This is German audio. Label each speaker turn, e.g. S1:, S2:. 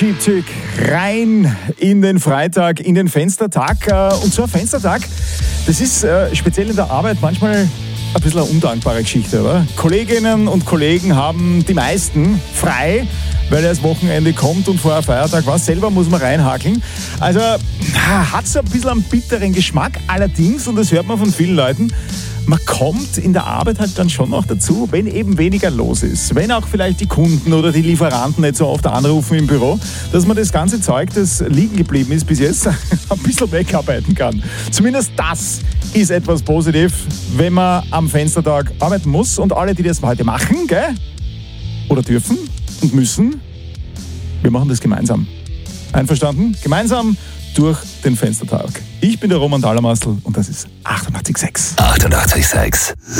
S1: Cheap-Tick rein in den Freitag, in den Fenstertag. Und so ein Fenstertag, das ist speziell in der Arbeit manchmal ein bisschen eine undankbare Geschichte, oder? Kolleginnen und Kollegen haben die meisten frei, weil das Wochenende kommt und vorher Feiertag war. Selber muss man reinhakeln. Also hat so ein bisschen einen bitteren Geschmack. Allerdings, und das hört man von vielen Leuten, man kommt in der Arbeit halt dann schon noch dazu, wenn eben weniger los ist. Wenn auch vielleicht die Kunden oder die Lieferanten nicht so oft anrufen im Büro, dass man das ganze Zeug, das liegen geblieben ist bis jetzt, ein bisschen wegarbeiten kann. Zumindest das ist etwas positiv, wenn man am Fenstertag arbeiten muss. Und alle, die das heute machen, gell? Oder dürfen und müssen, wir machen das gemeinsam. Einverstanden? Gemeinsam durch den Fenstertag. Ich bin der Roman Thallermastel und das ist 88,6.
S2: 88,6.